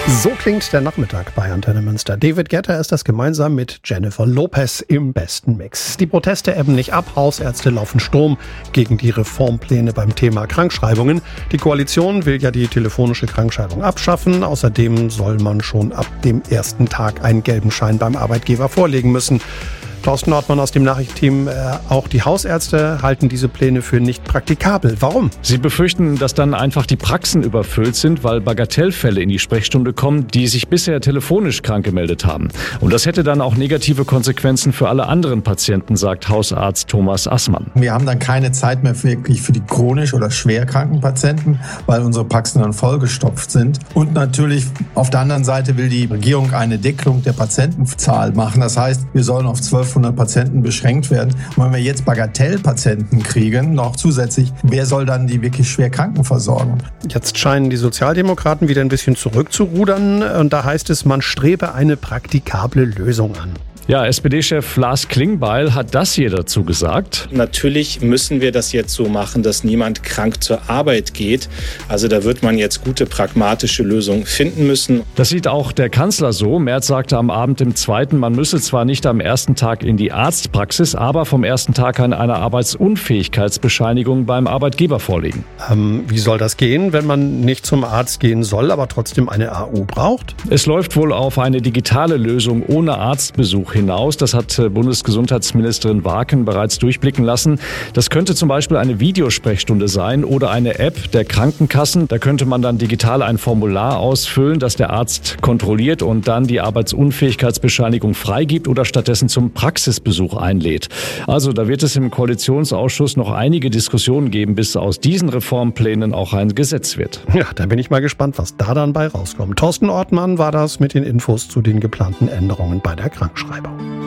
So klingt der Nachmittag bei Antenne Münster. David Guetta ist das gemeinsam mit Jennifer Lopez im besten Mix. Die Proteste ebben nicht ab, Hausärzte laufen Sturm gegen die Reformpläne beim Thema Krankschreibungen. Die Koalition will ja die telefonische Krankschreibung abschaffen. Außerdem soll man schon ab dem ersten Tag einen gelben Schein beim Arbeitgeber vorlegen müssen. Thorsten Ortmann aus dem Nachrichtenteam, auch die Hausärzte halten diese Pläne für nicht praktikabel. Warum? Sie befürchten, dass dann einfach die Praxen überfüllt sind, weil Bagatellfälle in die Sprechstunde kommen, die sich bisher telefonisch krank gemeldet haben. Und das hätte dann auch negative Konsequenzen für alle anderen Patienten, sagt Hausarzt Thomas Assmann. Wir haben dann keine Zeit mehr wirklich für die chronisch oder schwer kranken Patienten, weil unsere Praxen dann vollgestopft sind. Und natürlich auf der anderen Seite will die Regierung eine Deckelung der Patientenzahl machen. Das heißt, wir sollen auf 1200 Patienten beschränkt werden. Und wenn wir jetzt Bagatellpatienten kriegen, noch zusätzlich, wer soll dann die wirklich schwer Kranken versorgen? Jetzt scheinen die Sozialdemokraten wieder ein bisschen zurückzurudern. Und da heißt es, man strebe eine praktikable Lösung an. Ja, SPD-Chef Lars Klingbeil hat das hier dazu gesagt. Natürlich müssen wir das jetzt so machen, dass niemand krank zur Arbeit geht. Also da wird man jetzt gute, pragmatische Lösungen finden müssen. Das sieht auch der Kanzler so. Merz sagte am Abend im Zweiten, man müsse zwar nicht am ersten Tag in die Arztpraxis, aber vom ersten Tag an eine Arbeitsunfähigkeitsbescheinigung beim Arbeitgeber vorlegen. Wie soll das gehen, wenn man nicht zum Arzt gehen soll, aber trotzdem eine AU braucht? Es läuft wohl auf eine digitale Lösung ohne Arztbesuch hinaus. Das hat Bundesgesundheitsministerin Waken bereits durchblicken lassen. Das könnte zum Beispiel eine Videosprechstunde sein oder eine App der Krankenkassen. Da könnte man dann digital ein Formular ausfüllen, das der Arzt kontrolliert und dann die Arbeitsunfähigkeitsbescheinigung freigibt oder stattdessen zum Praxisbesuch einlädt. Also da wird es im Koalitionsausschuss noch einige Diskussionen geben, bis aus diesen Reformplänen auch ein Gesetz wird. Ja, da bin ich mal gespannt, was da dann bei rauskommt. Thorsten Ortmann war das mit den Infos zu den geplanten Änderungen bei der Krankschreibung.